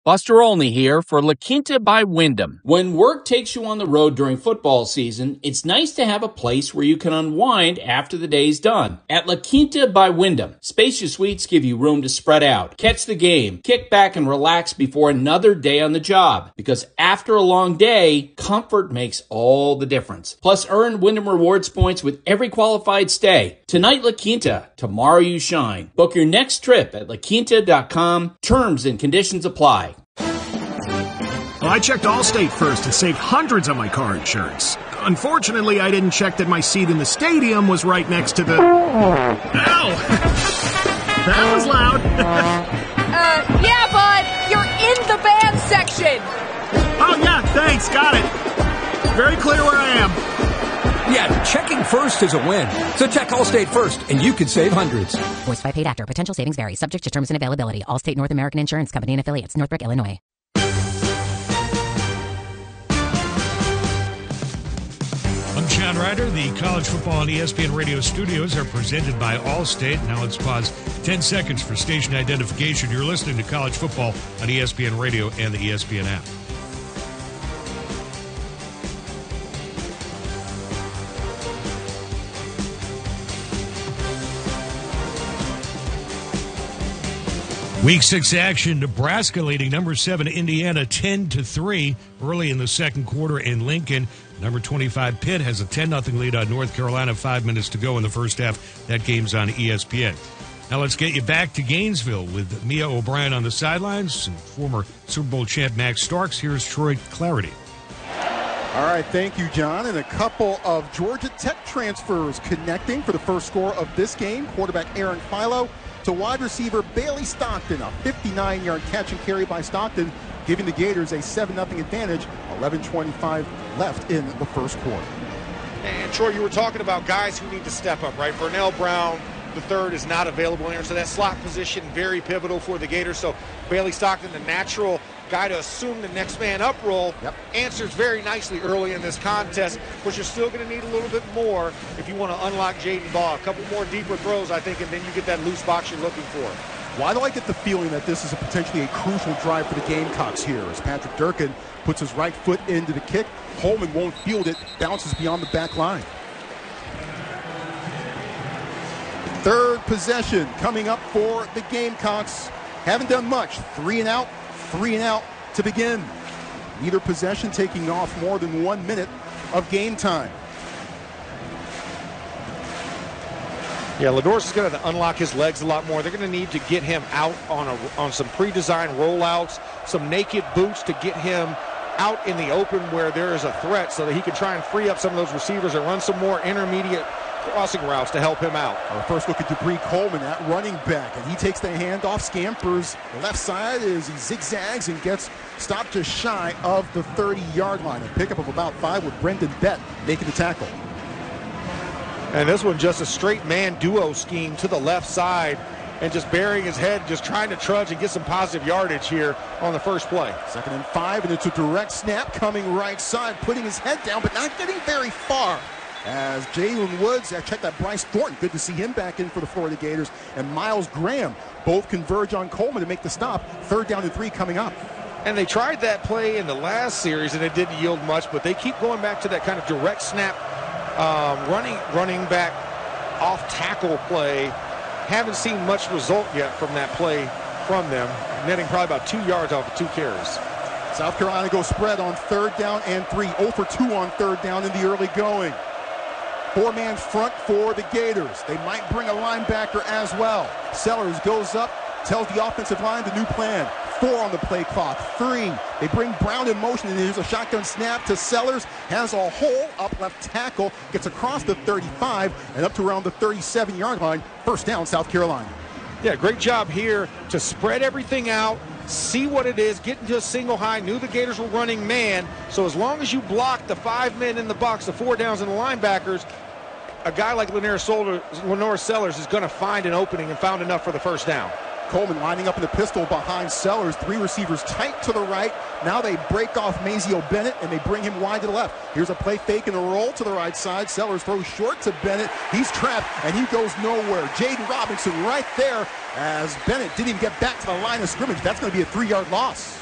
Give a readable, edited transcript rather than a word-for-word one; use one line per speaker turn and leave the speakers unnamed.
Buster Olney here for La Quinta by Wyndham. When work takes you on the road during football season, it's nice to have a place where you can unwind after the day's done. At La Quinta by Wyndham, spacious suites give you room to spread out, catch the game, kick back and relax before another day on the job. Because after a long day, comfort makes all the difference. Plus, earn Wyndham Rewards points with every qualified stay. Tonight, La Quinta. Tomorrow, you shine. Book your next trip at laquinta.com. Terms and conditions apply.
Well, I checked Allstate first and saved hundreds on my car insurance. Unfortunately, I didn't check that my seat in the stadium was right next to the... Ow! That was loud.
Yeah, bud. You're in the band section.
Oh, yeah, thanks. Got it. Very clear where I am.
Yeah, checking first is a win. So check Allstate first, and you could save hundreds.
Voiced by paid actor. Potential savings vary. Subject to terms and availability. Allstate North American Insurance Company and affiliates. Northbrook, Illinois.
I'm John Ryder. The College Football and ESPN Radio studios are presented by Allstate. Now let's pause 10 seconds for station identification. You're listening to College Football on ESPN Radio and the ESPN app. Week 6 action, Nebraska leading number 7 Indiana 10-3 early in the second quarter in Lincoln. Number 25 Pitt has a 10-0 lead on North Carolina, 5 minutes to go in the first half. That game's on ESPN. Now let's get you back to Gainesville with Mia O'Brien on the sidelines and former Super Bowl champ Max Starks. Here's Troy Clarity.
All right, thank you, John. And a couple of Georgia Tech transfers connecting for the first score of this game. Quarterback Aaron Philo to wide receiver Bailey Stockton. A 59-yard catch and carry by Stockton, giving the Gators a 7-0 advantage. 11:25 left in the first quarter.
And Troy, you were talking about guys who need to step up, right? Vernell Brown, the third, is not available here. So that slot position, very pivotal for the Gators. So Bailey Stockton, the natural guy to assume the next man up role, answers very nicely early in this contest, but you're still going to need a little bit more if you want to unlock Jaden Baugh. A couple more deeper throws, I think, and then you get that loose box you're looking for.
Why do I get the feeling that this is potentially a crucial drive for the Gamecocks here as Patrick Durkin puts his right foot into the kick. Holman won't field it, bounces beyond the back line. Third possession coming up for the Gamecocks. Haven't done much. 3 and out to begin. Neither possession taking off more than 1 minute of game time.
Yeah, Ladors is going to unlock his legs a lot more. They're going to need to get him out on some pre-designed rollouts, some naked boots to get him out in the open where there is a threat so that he can try and free up some of those receivers and run some more intermediate crossing routes to help him out.
Our first look at Dupree Coleman at running back, and he takes the handoff, scampers the left side as he zigzags and gets stopped just shy of the 30-yard line. A pickup of about 5 with Brendan Bett making the tackle.
And this one just a straight man duo scheme to the left side and just burying his head, just trying to trudge and get some positive yardage here on the first play.
2nd and 5, and it's a direct snap coming right side, putting his head down, but not getting very far. As Jalen Woods, check that Bryce Thornton, good to see him back in for the Florida Gators, and Miles Graham both converge on Coleman to make the stop. 3rd down and 3 coming up.
And they tried that play in the last series, and it didn't yield much, but they keep going back to that kind of direct snap, running back off tackle play. Haven't seen much result yet from that play from them, netting probably about 2 yards off of 2 carries.
South Carolina goes spread on 3rd down and 3. 0 for 2 on 3rd down in the early going. 4-man front for the Gators. They might bring a linebacker as well. Sellers goes up, tells the offensive line the new plan. 4 on the play clock. 3. They bring Brown in motion, and there's a shotgun snap to Sellers. Has a hole up left tackle. Gets across the 35 and up to around the 37-yard line. 1st down, South Carolina.
Yeah, great job here to spread everything out, see what it is, get into a single high. Knew the Gators were running man, so as long as you block the 5 men in the box, the 4 downs and the linebackers, a guy like Lenore Sellers is going to find an opening and found enough for the 1st down.
Coleman lining up in the pistol behind Sellers. 3 receivers tight to the right. Now they break off Mazio Bennett, and they bring him wide to the left. Here's a play fake and a roll to the right side. Sellers throws short to Bennett. He's trapped, and he goes nowhere. Jaden Robinson right there as Bennett didn't even get back to the line of scrimmage. That's going to be a 3-yard loss.